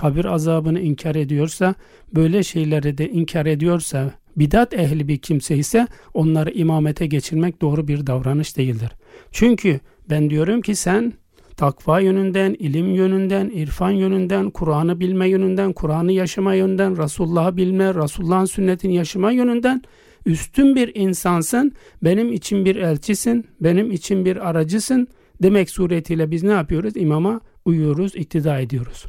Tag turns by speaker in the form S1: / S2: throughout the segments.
S1: kabir azabını inkar ediyorsa, böyle şeyleri de inkar ediyorsa, bidat ehli bir kimse ise onları imamete geçirmek doğru bir davranış değildir. Çünkü ben diyorum ki sen takva yönünden, ilim yönünden, irfan yönünden, Kur'an'ı bilme yönünden, Kur'an'ı yaşama yönünden, Resulullah'ı bilme, Resulullah'ın sünnetini yaşama yönünden üstün bir insansın, benim için bir elçisin, benim için bir aracısın demek suretiyle biz ne yapıyoruz? İmama uyuyoruz, iktida ediyoruz.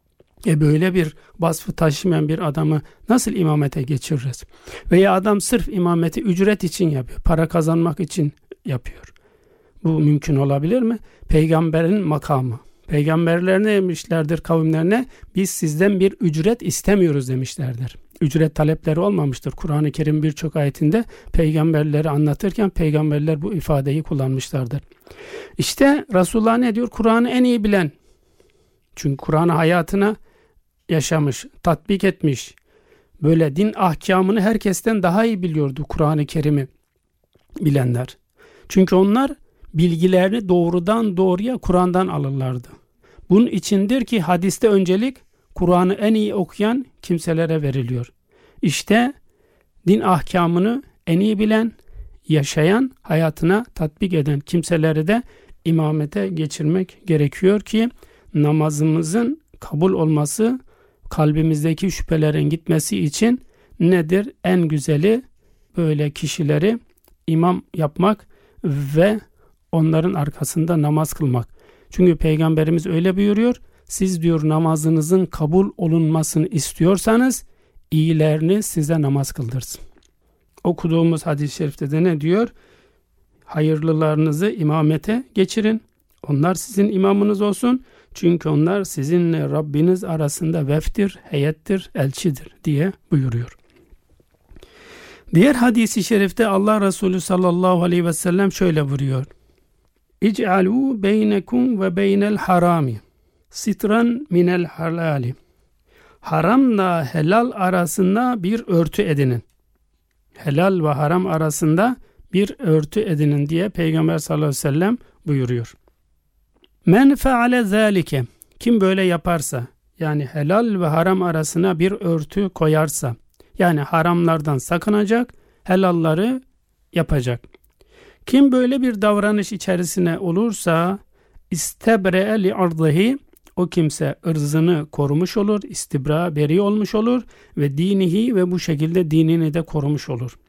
S1: Böyle bir vasfı taşımayan bir adamı nasıl imamete geçiririz? Veya adam sırf imameti ücret için yapıyor, para kazanmak için yapıyor. Bu mümkün olabilir mi? Peygamberin makamı. Peygamberler ne demişlerdir kavimlerine? Biz sizden bir ücret istemiyoruz demişlerdir. Ücret talepleri olmamıştır. Kur'an-ı Kerim birçok ayetinde peygamberleri anlatırken peygamberler bu ifadeyi kullanmışlardır. İşte Resulullah ne diyor? Kur'an'ı en iyi bilen. Çünkü Kur'an'ı hayatına yaşamış, tatbik etmiş. Böyle din ahkamını herkesten daha iyi biliyordu Kur'an-ı Kerim'i bilenler. Çünkü onlar bilgilerini doğrudan doğruya Kur'an'dan alırlardı. Bunun içindir ki hadiste öncelik Kur'an'ı en iyi okuyan kimselere veriliyor. İşte din ahkamını en iyi bilen, yaşayan, hayatına tatbik eden kimseleri de imamete geçirmek gerekiyor ki namazımızın kabul olması, kalbimizdeki şüphelerin gitmesi için nedir? En güzeli böyle kişileri imam yapmak ve onların arkasında namaz kılmak. Çünkü Peygamberimiz öyle buyuruyor. Siz diyor namazınızın kabul olunmasını istiyorsanız iyilerini size namaz kıldırsın. Okuduğumuz hadis-i şerifte de ne diyor? Hayırlılarınızı imamete geçirin. Onlar sizin imamınız olsun. Çünkü onlar sizinle Rabbiniz arasında veftir, heyettir, elçidir diye buyuruyor. Diğer hadis-i şerifte Allah Resulü sallallahu aleyhi ve sellem şöyle buyuruyor. İc'alû beynekum ve beynel harami sitran minel halali. Haramla helal arasında bir örtü edinin. Helal ve haram arasında bir örtü edinin diye Peygamber sallallahu aleyhi ve sellem buyuruyor. Men feale zâlike. Kim böyle yaparsa, yani helal ve haram arasına bir örtü koyarsa, yani haramlardan sakınacak, helalları yapacak. Kim böyle bir davranış içerisine olursa istebre'e li ardıhi, o kimse ırzını korumuş olur, istibra beri olmuş olur ve dinihi ve bu şekilde dinini de korumuş olur.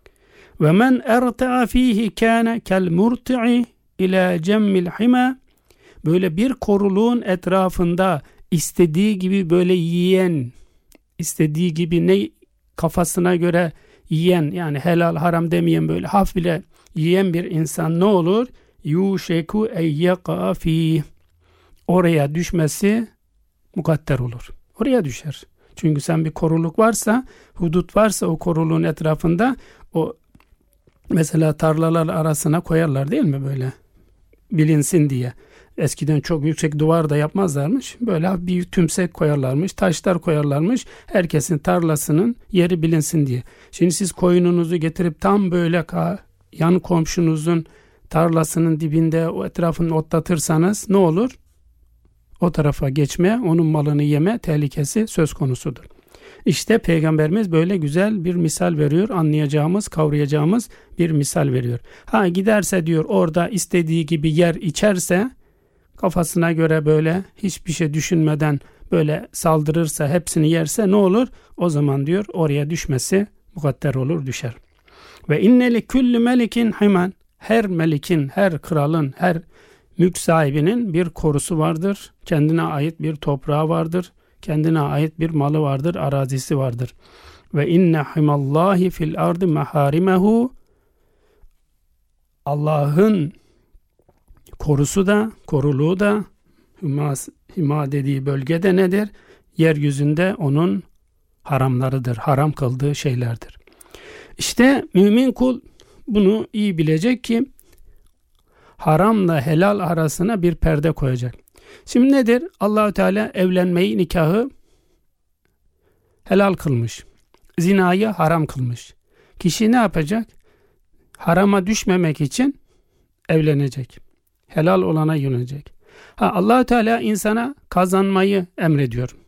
S1: Ve men erta'a fihi kana kel murti'i ila cemmil hima, böyle bir koruluğun etrafında istediği gibi böyle yiyen, istediği gibi ne kafasına göre yiyen, yani helal haram demeyen böyle hafif bile yiyen bir insan ne olur? Yuşeku eyyaka fi, oraya düşmesi mukadder olur. Oraya düşer. Çünkü sen bir koruluk varsa, hudut varsa o koruluğun etrafında, o mesela tarlalar arasına koyarlar değil mi böyle? Bilinsin diye. Eskiden çok yüksek duvar da yapmazlarmış. Böyle bir tümsek koyarlarmış, taşlar koyarlarmış. Herkesin tarlasının yeri bilinsin diye. Şimdi siz koyununuzu getirip tam böyle yan komşunuzun tarlasının dibinde o etrafını otlatırsanız ne olur? O tarafa geçme, onun malını yeme tehlikesi söz konusudur. İşte Peygamberimiz böyle güzel bir misal veriyor. Anlayacağımız, kavrayacağımız bir misal veriyor. Giderse diyor orada istediği gibi yer içerse, kafasına göre böyle hiçbir şey düşünmeden böyle saldırırsa, hepsini yerse ne olur? O zaman diyor oraya düşmesi mukadder olur, düşer. Ve inneli kulli melikin himan, her melikin, her kralın, her mülk sahibinin bir korusu vardır. Kendine ait bir toprağı vardır. Kendine ait bir malı vardır, arazisi vardır. Ve inne himallahi fil ardı maharimehu, Allah'ın korusu da, koruluğu da, hima dediği bölgede nedir? Yeryüzünde onun haramlarıdır, haram kıldığı şeylerdir. İşte mümin kul bunu iyi bilecek ki haramla helal arasına bir perde koyacak. Şimdi nedir? Allah-u Teala evlenmeyi, nikahı helal kılmış. Zinayı haram kılmış. Kişi ne yapacak? Harama düşmemek için evlenecek. Helal olana yönelecek. Allah-u Teala insana kazanmayı emrediyor.